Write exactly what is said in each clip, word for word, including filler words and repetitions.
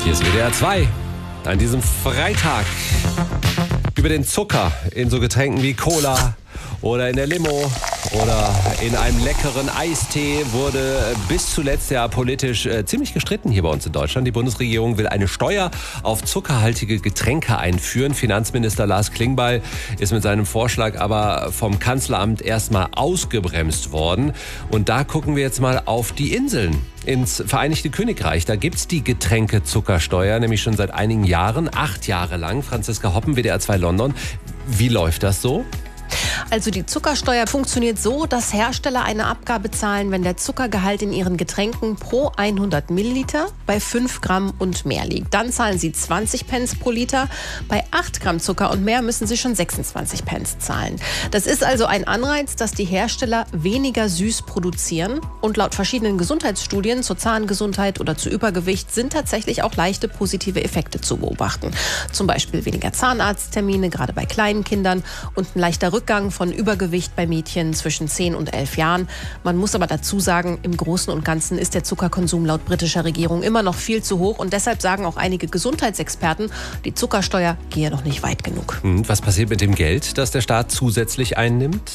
Hier ist W D R zwei an diesem Freitag. Über den Zucker in so Getränken wie Cola oder in der Limo oder in einem leckeren Eistee wurde bis zuletzt ja politisch äh, ziemlich gestritten hier bei uns in Deutschland. Die Bundesregierung will eine Steuer auf zuckerhaltige Getränke einführen. Finanzminister Lars Klingbeil ist mit seinem Vorschlag aber vom Kanzleramt erstmal ausgebremst worden. Und da gucken wir jetzt mal auf die Inseln. Ins Vereinigte Königreich. Da gibt's die Getränkezuckersteuer, nämlich schon seit einigen Jahren, acht Jahre lang. Franziska Hoppen, W D R zwei London. Wie läuft das so? Also die Zuckersteuer funktioniert so, dass Hersteller eine Abgabe zahlen, wenn der Zuckergehalt in ihren Getränken pro hundert Milliliter bei fünf Gramm und mehr liegt. Dann zahlen sie zwanzig Pence pro Liter. Bei acht Gramm Zucker und mehr müssen sie schon sechsundzwanzig Pence zahlen. Das ist also ein Anreiz, dass die Hersteller weniger süß produzieren. Und laut verschiedenen Gesundheitsstudien zur Zahngesundheit oder zu Übergewicht sind tatsächlich auch leichte positive Effekte zu beobachten. Zum Beispiel weniger Zahnarzttermine, gerade bei kleinen Kindern, und ein leichter Rückgang von Übergewicht bei Mädchen zwischen zehn und elf Jahren. Man muss aber dazu sagen, im Großen und Ganzen ist der Zuckerkonsum laut britischer Regierung immer noch viel zu hoch. Und deshalb sagen auch einige Gesundheitsexperten, die Zuckersteuer gehe noch nicht weit genug. Was passiert mit dem Geld, das der Staat zusätzlich einnimmt?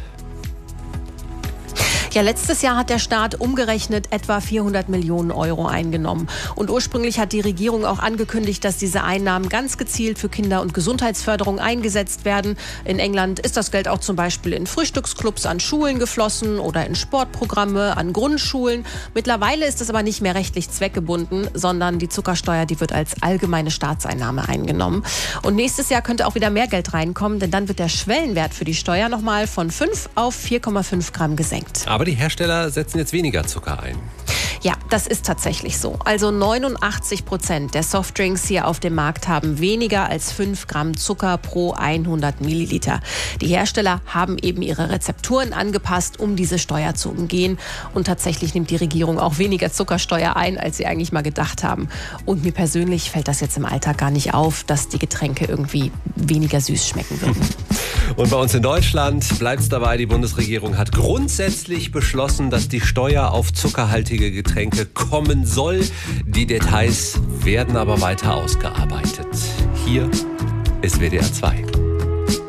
Ja, letztes Jahr hat der Staat umgerechnet etwa vierhundert Millionen Euro eingenommen. Und ursprünglich hat die Regierung auch angekündigt, dass diese Einnahmen ganz gezielt für Kinder- und Gesundheitsförderung eingesetzt werden. In England ist das Geld auch zum Beispiel in Frühstücksclubs an Schulen geflossen oder in Sportprogramme an Grundschulen. Mittlerweile ist es aber nicht mehr rechtlich zweckgebunden, sondern die Zuckersteuer, die wird als allgemeine Staatseinnahme eingenommen. Und nächstes Jahr könnte auch wieder mehr Geld reinkommen, denn dann wird der Schwellenwert für die Steuer nochmal von fünf auf vier Komma fünf Gramm gesenkt. Aber die Hersteller setzen jetzt weniger Zucker ein. Ja, das ist tatsächlich so. Also neunundachtzig Prozent der Softdrinks hier auf dem Markt haben weniger als fünf Gramm Zucker pro hundert Milliliter. Die Hersteller haben eben ihre Rezepturen angepasst, um diese Steuer zu umgehen. Und tatsächlich nimmt die Regierung auch weniger Zuckersteuer ein, als sie eigentlich mal gedacht haben. Und mir persönlich fällt das jetzt im Alltag gar nicht auf, dass die Getränke irgendwie weniger süß schmecken würden. Und bei uns in Deutschland bleibt es dabei, die Bundesregierung hat grundsätzlich beschlossen, dass die Steuer auf zuckerhaltige Getränke kommen soll. Die Details werden aber weiter ausgearbeitet. Hier ist W D R zwei.